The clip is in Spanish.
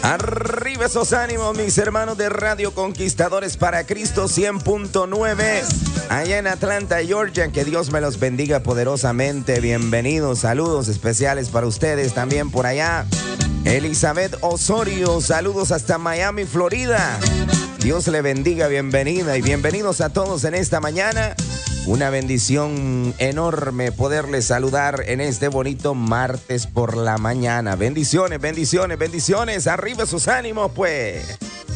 Arriba esos ánimos, mis hermanos de Radio Conquistadores para Cristo 100.9, allá en Atlanta, Georgia. Que Dios me los bendiga poderosamente. Bienvenidos, saludos especiales para ustedes también por allá. Elizabeth Osorio, saludos hasta Miami, Florida. Dios le bendiga, bienvenida y bienvenidos a todos en esta mañana. Una bendición enorme poderles saludar en este bonito martes por la mañana. Bendiciones, bendiciones, bendiciones. Arriba sus ánimos, pues.